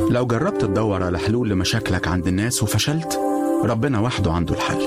لو جربت تدور على حلول لمشاكلك عند الناس وفشلت، ربنا وحده عنده الحل.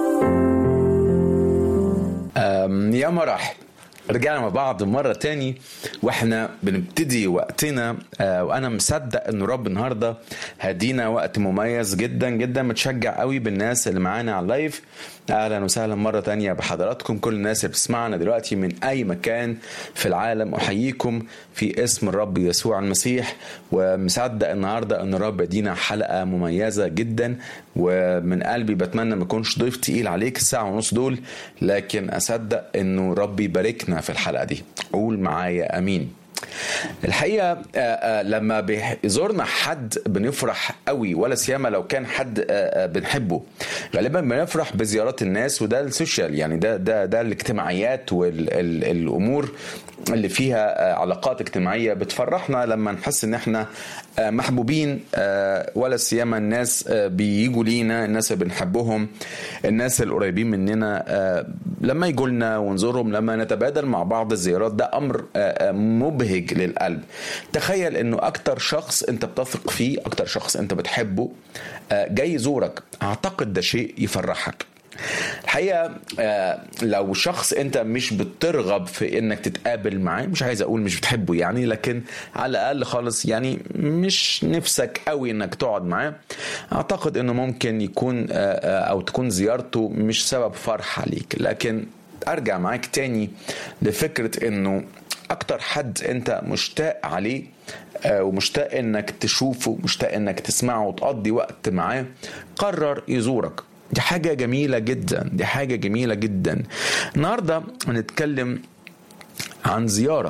يا مرحب، رجعنا مع بعض مرة تاني واحنا بنبتدي وقتنا، وانا مصدق ان رب النهاردة هدينا وقت مميز جدا جدا. متشجع قوي بالناس اللي معانا على اللايف. اهلا وسهلا مرة تانية بحضراتكم، كل الناس اللي بتسمعنا دلوقتي من اي مكان في العالم، احييكم في اسم الرب يسوع المسيح. ومصدق النهاردة ان الرب يدينا حلقة مميزة جدا، ومن قلبي بتمنى ما يكونش ضيف تقيل عليك الساعة ونص دول، لكن اصدق انه ربي يباركنا في الحلقة دي. قول معايا امين. الحقيقة لما بيزورنا حد بنفرح قوي، ولا سيما لو كان حد بنحبه. غالبا بنفرح بزيارات الناس، وده السوشيال، يعني ده الاجتماعيات والأمور اللي فيها علاقات اجتماعية بتفرحنا لما نحس ان احنا محبوبين. ولا سيما الناس بييجوا لينا، الناس اللي بنحبهم، الناس القريبين مننا، لما يجوا لنا ونزورهم، لما نتبادل مع بعض الزيارات، ده امر مبهج للقلب. تخيل انه اكتر شخص انت بتثق فيه، اكتر شخص انت بتحبه جاي يزورك، اعتقد ده شيء يفرحك. الحقيقة لو شخص انت مش بترغب في انك تتقابل معاه، مش عايز اقول مش بتحبه يعني، لكن على الاقل خالص يعني مش نفسك قوي انك تقعد معاه، اعتقد انه ممكن يكون او تكون زيارته مش سبب فرحة ليك. لكن ارجع معاك تاني لفكرة انه اكتر حد انت مشتاق عليه ومشتاق انك تشوفه، مشتاق انك تسمعه وتقضي وقت معاه، قرر يزورك. دي حاجة جميلة جدا، دي حاجة جميلة جدا. النهاردة هنتكلم عن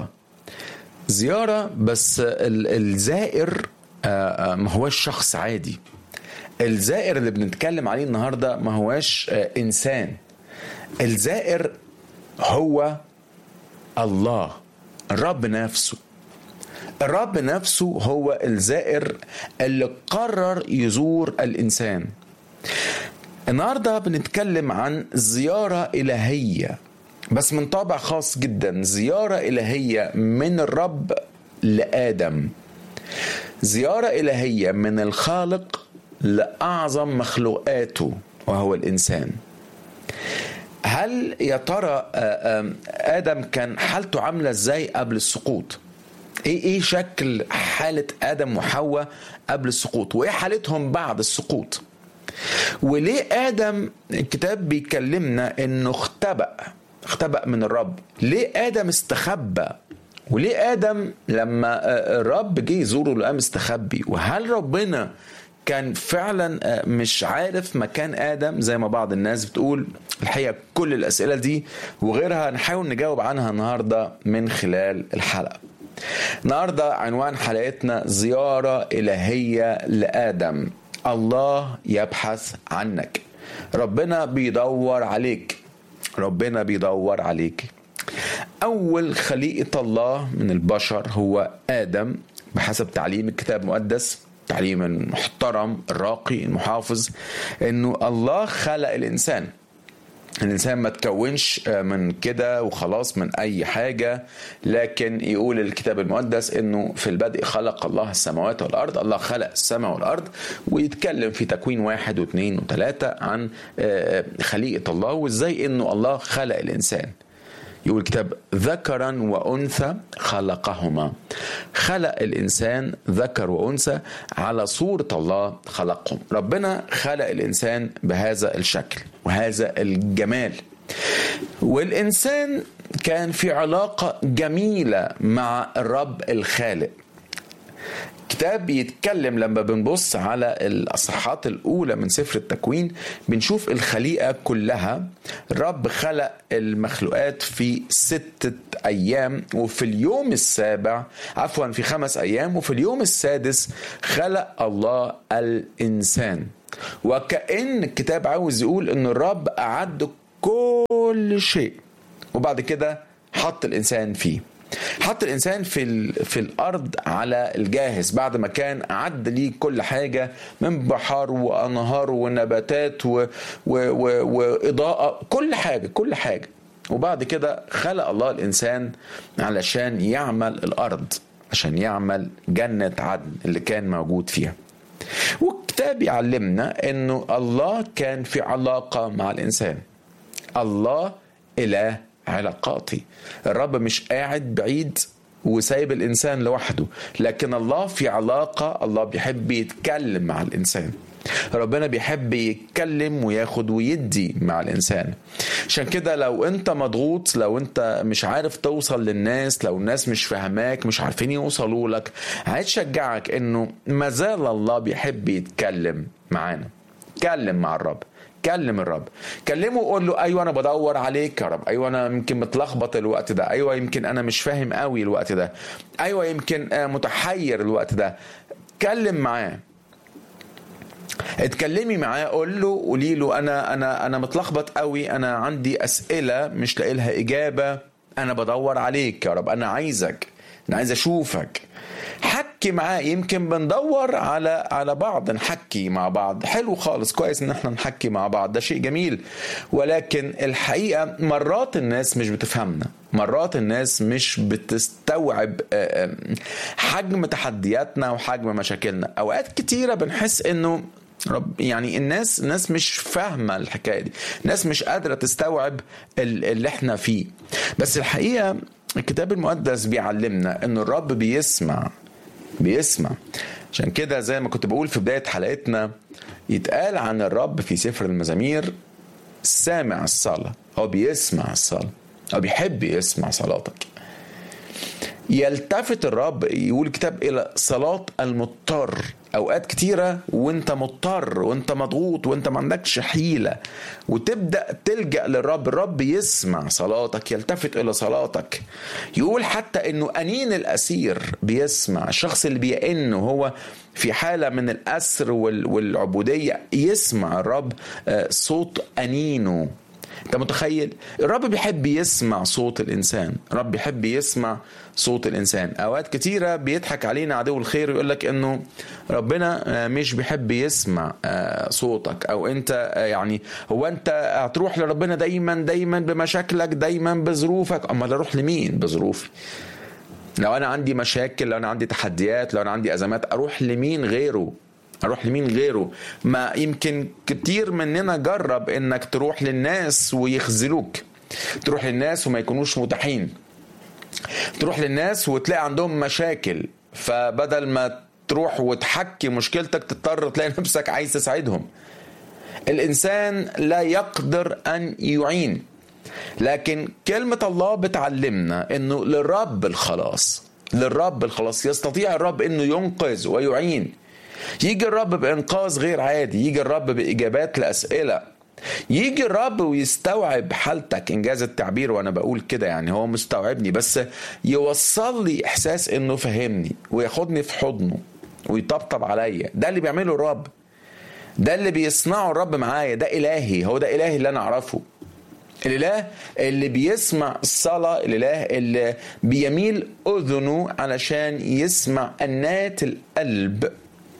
زيارة بس الزائر ما هوش شخص عادي. الزائر اللي بنتكلم عليه النهاردة ما هوش إنسان. الزائر هو الله، الرب نفسه. الرب نفسه هو الزائر اللي قرر يزور الإنسان. النهاردة بنتكلم عن زيارة إلهية، بس من طابع خاص جدا، زيارة إلهية من الرب لآدم، زيارة إلهية من الخالق لأعظم مخلوقاته وهو الإنسان. هل يا ترى آدم كان حالته عاملة ازاي قبل السقوط؟ ايه شكل حالة آدم وحواء قبل السقوط، وايه حالتهم بعد السقوط؟ وليه آدم الكتاب بيكلمنا انه اختبأ من الرب؟ ليه آدم استخبى؟ وليه آدم لما الرب جه يزوره لقى مستخبي؟ وهل ربنا كان فعلا مش عارف مكان آدم زي ما بعض الناس بتقول؟ الحقيقة كل الأسئلة دي وغيرها نحاول نجاوب عنها النهاردة من خلال الحلقة. النهاردة عنوان حلقتنا زيارة إلهية لآدم. الله يبحث عنك، ربنا بيدور عليك، ربنا بيدور عليك. أول خليقة الله من البشر هو آدم بحسب تعليم الكتاب المقدس، تعليم المحترم الراقي المحافظ، إنه الله خلق الإنسان ما تكونش من كده وخلاص من أي حاجة، لكن يقول الكتاب المقدس إنه في البدء خلق الله السماوات والأرض. الله خلق السماء والأرض، ويتكلم في تكوين 1 و2 و3 عن خليقة الله وإزاي إنه الله خلق الإنسان. يقول الكتاب ذكرا وأنثى خلقهما، خلق الإنسان ذكر وأنثى على صورة الله خلقهم. ربنا خلق الإنسان بهذا الشكل وهذا الجمال، والإنسان كان في علاقة جميلة مع الرب الخالق. الكتاب بيتكلم لما بنبص على الأصحاحات الأولى من سفر التكوين، بنشوف الخليقة كلها. الرب خلق المخلوقات في 6 أيام، وفي اليوم السابع في 5 أيام، وفي اليوم السادس خلق الله الإنسان. وكأن الكتاب عاوز يقول إن الرب أعد كل شيء، وبعد كده حط الإنسان فيه، حط الإنسان في الأرض على الجاهز، بعد ما كان أعد ليه كل حاجة من بحار وأنهار ونباتات وإضاءة، كل حاجة. وبعد كده خلق الله الإنسان علشان يعمل الأرض، عشان يعمل جنة عدن اللي كان موجود فيها. والكتاب يعلمنا انه الله كان في علاقة مع الانسان. الله اله علاقاتي. الرب مش قاعد بعيد وسايب الانسان لوحده، لكن الله في علاقة. الله بيحب يتكلم مع الانسان. ربنا بيحب يتكلم وياخد ويدي مع الإنسان. عشان كده لو أنت مضغوط، لو أنت مش عارف توصل للناس، لو الناس مش فاهماك، مش عارفين يوصلوا لك، عايز شجعك إنه مازال الله بيحب يتكلم معانا. كلم مع الرب، كلم الرب، كلمه وقول له أيوة أنا بدور عليك يا رب، أيوة أنا يمكن متلخبط الوقت ده، أيوة يمكن أنا مش فاهم قوي الوقت ده، أيوة يمكن متحير الوقت ده. كلم معاه، اتكلمي معاه، قولي له انا متلخبط قوي، انا عندي اسئله مش لاقي لها اجابه، انا بدور عليك يا رب، انا عايزك، انا عايز اشوفك. حكي معاه. يمكن بندور على بعض، نحكي مع بعض، حلو خالص، كويس ان احنا نحكي مع بعض، ده شيء جميل. ولكن الحقيقه مرات الناس مش بتفهمنا، مرات الناس مش بتستوعب حجم تحدياتنا وحجم مشاكلنا. اوقات كتيره بنحس انه رب يعني الناس مش فاهمة الحكاية دي، الناس مش قادرة تستوعب اللي احنا فيه. بس الحقيقة الكتاب المقدس بيعلمنا ان الرب بيسمع. عشان كده زي ما كنت بقول في بداية حلقتنا، يتقال عن الرب في سفر المزامير سامع الصلاة. هو بيسمع الصلاة، هو بيحب يسمع صلاتك. يلتفت الرب، يقول الكتاب، إلى صلاة المضطر. أوقات كتيرة وانت مضطر وانت مضغوط وانت ما عندكش حيلة وتبدأ تلجأ للرب، الرب يسمع صلاتك، يلتفت إلى صلاتك. يقول حتى إنه أنين الأسير بيسمع. الشخص اللي بيئن هو في حالة من الأسر والعبودية، يسمع الرب صوت أنينه. انت متخيل؟ الرب بيحب يسمع صوت الانسان، الرب بيحب يسمع صوت الانسان. اوقات كتيره بيضحك علينا عدو الخير ويقول لك انه ربنا مش بيحب يسمع صوتك، او انت يعني هو انت هتروح لربنا دايما بمشاكلك، دايما بظروفك. اما اروح لمين بظروفي؟ لو انا عندي مشاكل، لو انا عندي تحديات، لو انا عندي ازمات، اروح لمين غيره؟ ما يمكن كتير مننا جرب انك تروح للناس ويخذلوك، تروح للناس وما يكونوش متاحين، تروح للناس وتلاقي عندهم مشاكل، فبدل ما تروح وتحكي مشكلتك تضطر تلاقي نفسك عايز تساعدهم. الإنسان لا يقدر أن يعين، لكن كلمة الله بتعلمنا أنه للرب الخلاص. يستطيع الرب أنه ينقذ ويعين. يجي الرب بإنقاذ غير عادي، يجي الرب بإجابات لأسئلة، يجي الرب ويستوعب حالتك، إنجاز التعبير وأنا بقول كده، يعني هو مستوعبني، بس يوصل لي إحساس إنه فهمني وياخدني في حضنه ويطبطب عليا. ده اللي بيعمله الرب، ده اللي بيصنعه الرب معايا. ده إلهي، هو ده إلهي اللي أنا أعرفه، الإله اللي بيسمع الصلاة، الإله اللي بيميل أذنه علشان يسمع أنات القلب.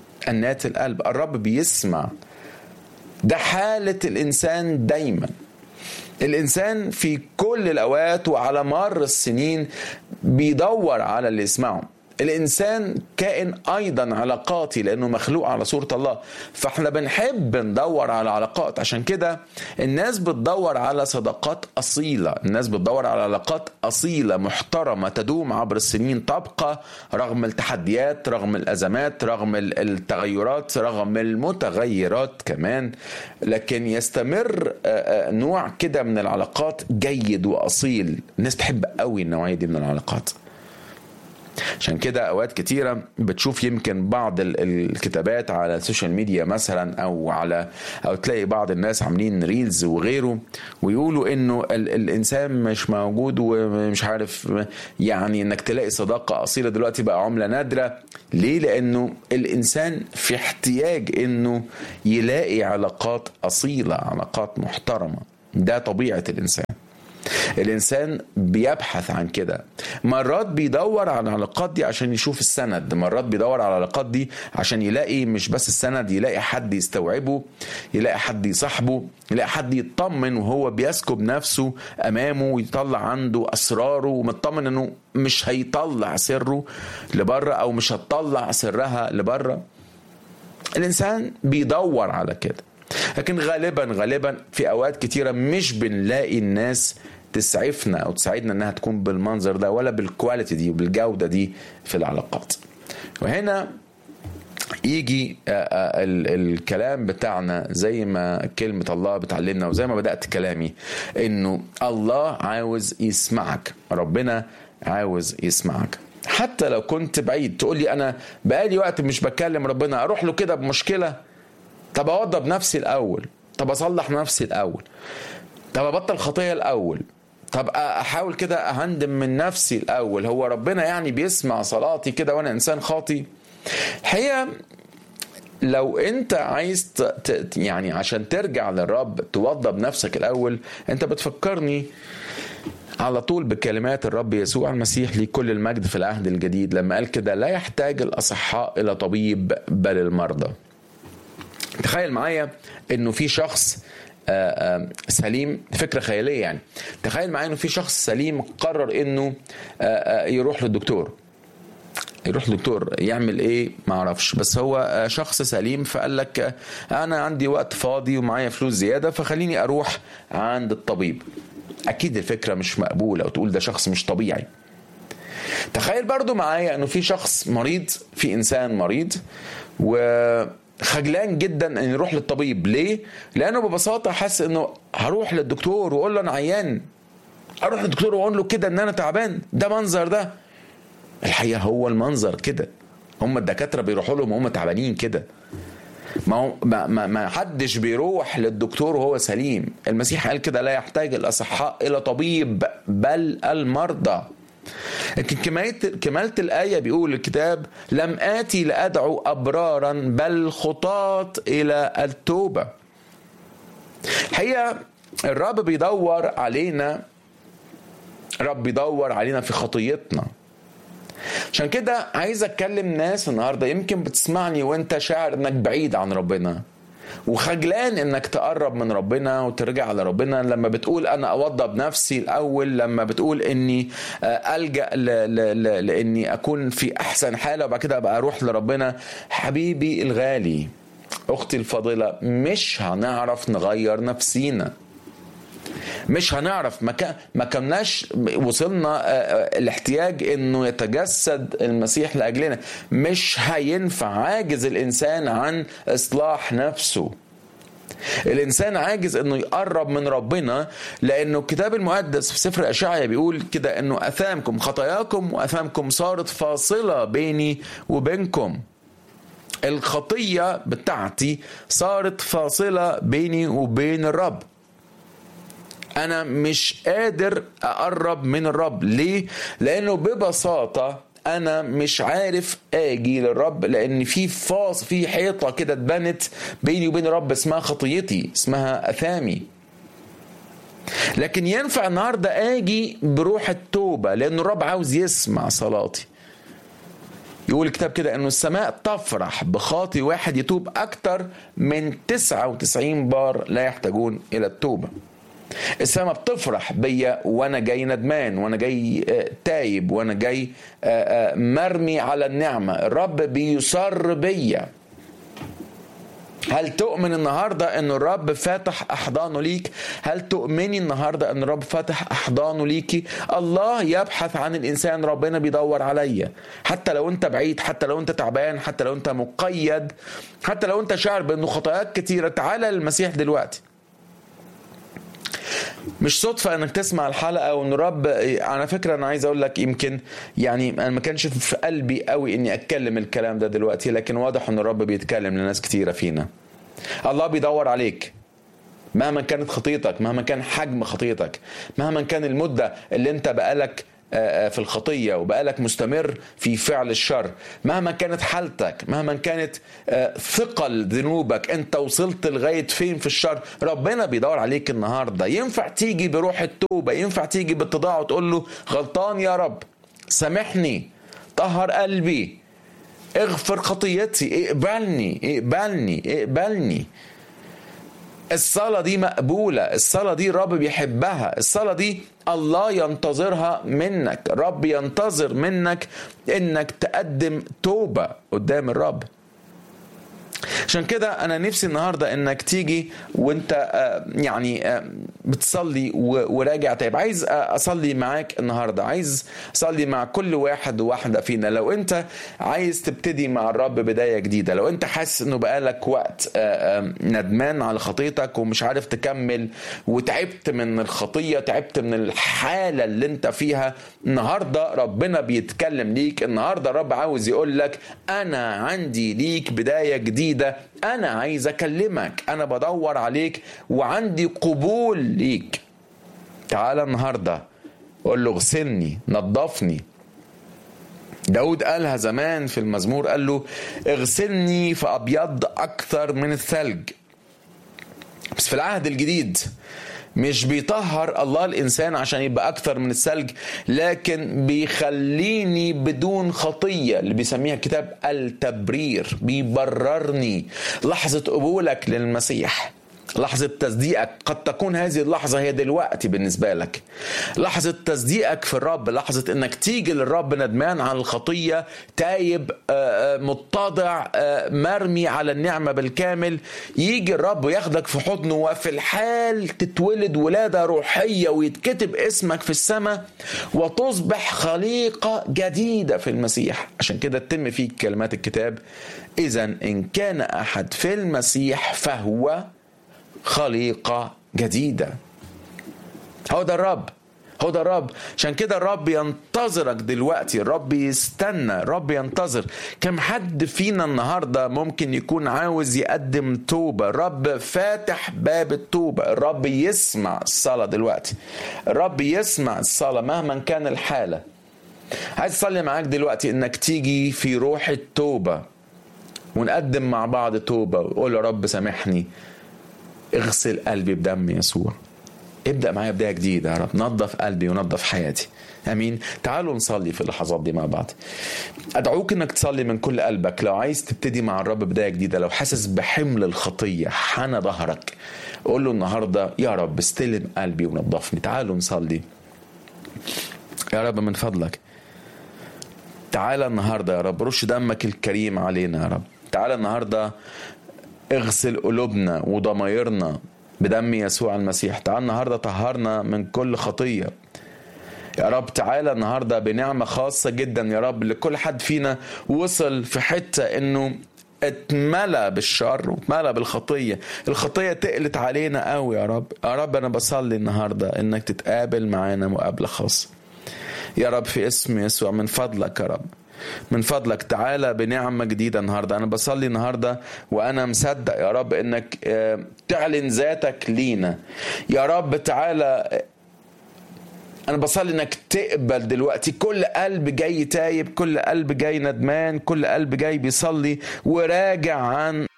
الرب بيسمع. ده حالة الإنسان دايما. الإنسان في كل الأوقات وعلى مر السنين بيدور على اللي يسمعه. الإنسان كائن أيضا علاقاتي، لأنه مخلوق على صورة الله، فإحنا بنحب ندور على علاقات. عشان كده الناس بتدور على صداقات أصيلة، الناس بتدور على علاقات أصيلة محترمة تدوم عبر السنين، تبقى رغم التحديات، رغم الأزمات، رغم التغيرات، رغم المتغيرات كمان، لكن يستمر نوع كده من العلاقات جيد وأصيل. الناس تحب قوي النوعية دي من العلاقات. عشان كده اوقات كتيرة بتشوف يمكن بعض الكتابات على السوشيال ميديا مثلا، او تلاقي بعض الناس عاملين ريلز وغيره، ويقولوا انه الانسان مش موجود ومش عارف، يعني انك تلاقي صداقة اصيلة دلوقتي بقى عملة نادرة. ليه؟ لانه الانسان في احتياج انه يلاقي علاقات اصيلة، علاقات محترمة. ده طبيعة الانسان. الإنسان بيبحث عن كده. مرات بيدور على العلاقات دي عشان يشوف السند، مرات بيدور على العلاقات دي عشان يلاقي مش بس السند، يلاقي حد يستوعبه، يلاقي حد يصاحبه، يلاقي حد يطمن وهو بيسكب نفسه أمامه ويطلع عنده أسراره، ومطمن أنه مش هيطلع سره لبره أو مش هتطلع سرها لبره. الإنسان بيدور على كده، لكن غالبا في أوقات كتيرة مش بنلاقي الناس تسعفنا أو تساعدنا أنها تكون بالمنظر ده ولا بالكواليتي دي وبالجودة دي في العلاقات. وهنا يجي الكلام بتاعنا زي ما كلمة الله بتعلمنا وزي ما بدأت كلامي، إنه الله عاوز يسمعك، ربنا عاوز يسمعك حتى لو كنت بعيد. تقول لي أنا بقالي وقت مش بكلم ربنا، أروح له كده بمشكلة؟ طب أوضب نفسي الأول، طب أصلح نفسي الأول، طب أبطل خطية الأول، طب أحاول كده أهندم من نفسي الأول. هو ربنا يعني بيسمع صلاتي كده وأنا إنسان خاطي؟ الحقيقة لو أنت عايز يعني عشان ترجع للرب توضب نفسك الأول، أنت بتفكرني على طول بكلمات الرب يسوع المسيح ليه كل المجد في العهد الجديد لما قال كده: لا يحتاج الأصحاء إلى طبيب بل المرضى. تخيل معايا انه في شخص سليم، فكرة خيالية يعني، تخيل معايا انه في شخص سليم قرر انه يروح للدكتور. يروح للدكتور يعمل ايه ما اعرفش، بس هو شخص سليم فقال لك انا عندي وقت فاضي ومعايا فلوس زيادة فخليني اروح عند الطبيب. اكيد الفكرة مش مقبولة وتقول ده شخص مش طبيعي. تخيل برضو معايا انه في شخص مريض، في انسان مريض وخجلان جدا ان يروح للطبيب. ليه؟ لانه ببساطة حس انه هروح للدكتور واقول له انا عيان، اروح للدكتور واقول له كده ان انا تعبان، ده منظر ده. الحقيقة هو المنظر كده، هم الدكاترة بيروحوا لهم هم تعبانين كده. ما حدش بيروح للدكتور وهو سليم. المسيح قال كده: لا يحتاج الأصحاء إلى طبيب بل المرضى. لكن كمالة الآية بيقول الكتاب: لم آتي لأدعو أبرارا بل خطاة إلى التوبة. الحقيقة الرب بيدور علينا، الرب بيدور علينا في خطيتنا. عشان كده عايز أتكلم ناس النهاردة يمكن بتسمعني وانت شاعر انك بعيد عن ربنا وخجلان انك تقرب من ربنا وترجع على ربنا. لما بتقول انا اوضب نفسي الاول، لما بتقول اني الجأ لاني اكون في احسن حالة وبعد كده ابقى اروح لربنا. حبيبي الغالي، اختي الفاضلة، مش هنعرف نغير نفسينا، مش هنعرف. ما كناش وصلنا الاحتياج انه يتجسد المسيح لاجلنا. مش هينفع، عاجز الانسان عن اصلاح نفسه. الانسان عاجز انه يقرب من ربنا، لانه الكتاب المقدس في سفر اشعياء بيقول كده انه اثامكم خطاياكم واثامكم صارت فاصلة بيني وبينكم. الخطية بتاعتي صارت فاصلة بيني وبين الرب. أنا مش قادر أقرب من الرب. ليه؟ لأنه ببساطة أنا مش عارف أجي للرب، لأن في حيطة كده اتبنت بيني وبين الرب اسمها خطيتي، اسمها أثامي. لكن ينفع النهاردة أجي بروح التوبة، لأن الرب عاوز يسمع صلاتي. يقول الكتاب كده أنه السماء تفرح بخاطي واحد يتوب أكتر من 99 بار لا يحتاجون إلى التوبة. السماء بتفرح بيا وانا جاي ندمان، وانا جاي تايب، وانا جاي مرمي على النعمة. الرب بيسر بيا. هل تؤمن النهاردة ان الرب فاتح احضانه ليك؟ هل تؤمني النهاردة ان الرب فاتح احضانه ليكي؟ الله يبحث عن الانسان، ربنا بيدور عليا. حتى لو انت بعيد، حتى لو انت تعبان، حتى لو انت مقيد، حتى لو انت شعر بانه خطاياك كتيرة، تعال للمسيح دلوقتي. مش صدفة انك تسمع الحلقة وان الرب، على فكرة انا عايز اقول لك، يمكن يعني انا ما كانش في قلبي قوي اني اتكلم الكلام ده دلوقتي، لكن واضح ان الرب بيتكلم لناس كتيرة فينا. الله بيدور عليك مهما كانت خطيتك، مهما كان حجم خطيتك، مهما كان المدة اللي انت بقالك في الخطية وبقالك مستمر في فعل الشر، مهما كانت حالتك، مهما كانت ثقل ذنوبك، انت وصلت لغاية فين في الشر، ربنا بيدور عليك النهاردة. ينفع تيجي بروح التوبة، ينفع تيجي بالتضاع وتقول له غلطان يا رب، سامحني، طهر قلبي، اغفر خطيتي، اقبلني. الصلاة دي مقبولة، الصلاة دي الرب بيحبها، الصلاة دي الله ينتظرها منك. الرب ينتظر منك انك تقدم توبة قدام الرب. عشان كده انا نفسي النهاردة انك تيجي وانت بتصلي وراجع تايب. عايز اصلي معاك النهاردة، عايز اصلي مع كل واحد وواحدة فينا. لو انت عايز تبتدي مع الرب بداية جديدة، لو انت حاسس انه بقالك وقت ندمان على خطيتك ومش عارف تكمل وتعبت من الخطية، تعبت من الحالة اللي انت فيها، النهاردة ربنا بيتكلم ليك. النهاردة الرب عاوز يقول لك انا عندي ليك بداية جديدة، أنا عايز أكلمك، أنا بدور عليك وعندي قبول ليك. تعال النهاردة قول له اغسلني، نظفني. داود قالها زمان في المزمور، قال له اغسلني فأبيض أكثر من الثلج. بس في العهد الجديد مش بيطهر الله الإنسان عشان يبقى أكثر من الثلج، لكن بيخليني بدون خطية، اللي بيسميها الكتاب التبرير، بيبررني. لحظة قبولك للمسيح، لحظة تصديقك، قد تكون هذه اللحظة هي دلوقتي بالنسبة لك، لحظة تصديقك في الرب، لحظة انك تيجي للرب ندمان عن الخطية، تايب، متضع، مرمي على النعمة بالكامل. يجي الرب وياخدك في حضنه، وفي الحال تتولد ولادة روحية ويتكتب اسمك في السماء وتصبح خليقة جديدة في المسيح. عشان كده تتم فيك كلمات الكتاب: إذن إن كان أحد في المسيح فهو خليقة جديدة. هو ده الرب. عشان كده الرب ينتظرك دلوقتي، الرب يستنى، الرب ينتظر. كم حد فينا النهاردة ممكن يكون عاوز يقدم توبة؟ الرب فاتح باب التوبة، الرب يسمع الصلاة دلوقتي، الرب يسمع الصلاة مهما كان الحالة. عايز أصلي معاك دلوقتي انك تيجي في روح التوبة ونقدم مع بعض توبة، وقول يا رب سامحني، اغسل قلبي بدم يسوع، ابدأ معايا بداية جديدة يا رب، نظف قلبي ونظف حياتي. امين. تعالوا نصلي في اللحظات دي مع بعض. ادعوك انك تصلي من كل قلبك. لو عايز تبتدي مع الرب بداية جديدة، لو حاسس بحمل الخطية حنى ظهرك، قول له النهاردة يا رب استلم قلبي ونظفني. تعالوا نصلي. يا رب من فضلك تعالى النهاردة يا رب، رش دمك الكريم علينا يا رب. تعالى النهاردة اغسل قلوبنا وضمايرنا بدم يسوع المسيح. تعالى النهاردة طهرنا من كل خطية يا رب. تعالى النهاردة بنعمة خاصة جدا يا رب لكل حد فينا وصل في حتة انه اتملى بالشر واتملى بالخطية، الخطية تقلت علينا قوي يا رب. يا رب انا بصلي النهاردة انك تتقابل معانا مقابلة خاصة يا رب في اسم يسوع. من فضلك يا رب، من فضلك تعالى بنعمة جديدة النهاردة. أنا بصلي النهاردة وأنا مصدق يا رب إنك تعلن ذاتك لينا يا رب. تعالى أنا بصلي إنك تقبل دلوقتي كل قلب جاي تايب، كل قلب جاي ندمان، كل قلب جاي بيصلي وراجع عن